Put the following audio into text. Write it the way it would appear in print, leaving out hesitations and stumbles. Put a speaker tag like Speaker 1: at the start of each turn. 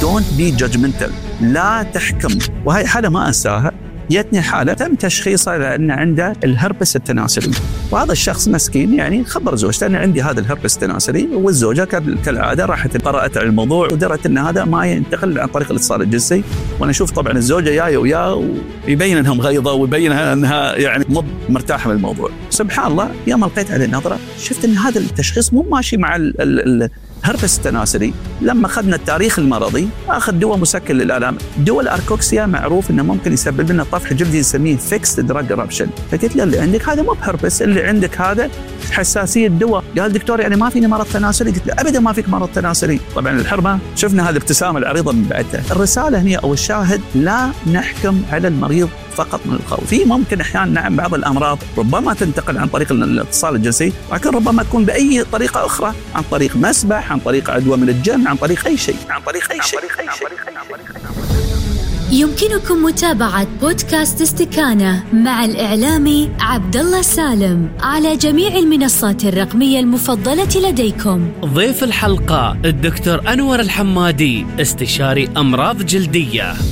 Speaker 1: don't be judgmental، لا تحكم. وهي حالة ما أنساها، جتني حالة تم تشخيصها لأن عنده الهربس التناسلي، وهذا الشخص مسكين يعني خبر زوجته أن عندي هذا الهربس التناسلي، والزوجة كالعادة راحت قرأت على الموضوع ودرت أن هذا ما ينتقل عن طريق الاتصال الجنسي. وأنا أشوف طبعا الزوجة جاية وياه ويبين أنها مغيظة ويبين أنها يعني مو مرتاحة من الموضوع. سبحان الله يوم لقيت عليه نظرة شفت أن هذا التشخيص مو ماشي مع الهربس التناسلي. لما أخذنا التاريخ المرضي أخذ دواء مسكن للآلام، دواء الأركوكسيا معروف أنه ممكن يسبب لنا طفح جلدي نسميه فيكس دراج إرابشن. فقلت له اللي عندك هذا مو بهربس، اللي عندك هذا حساسية دواء. قال دكتور يعني ما فيني مرض تناسلي؟ قلت له أبدا ما فيك مرض تناسلي. طبعا الحرمة شفنا هذه الابتسامة العريضة من بعدها. الرسالة هنا أو الشاهد لا نحكم على المريض فقط من الخوف. في ممكن أحيانا نعم بعض الأمراض ربما تنتقل عن طريق الاتصال الجنسي، ولكن ربما تكون بأي طريقة أخرى، عن طريق مسبح، عن طريق عدوى من الجن، عن طريق أي شيء.
Speaker 2: يمكنكم متابعة بودكاست استكانة مع الإعلامي عبدالله سالم على جميع المنصات الرقمية المفضلة لديكم.
Speaker 3: ضيف الحلقة الدكتور أنور الحمادي، استشاري أمراض جلدية.